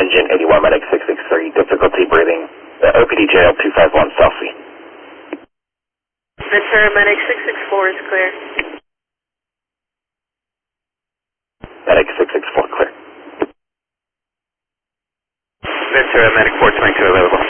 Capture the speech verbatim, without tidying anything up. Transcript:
engine eighty-one, medic six six three, difficulty breathing, uh, O P D J L two five one, Southie. Ventura, medic six six four is clear. Medic six six four, clear. Ventura, medic four twenty-two available.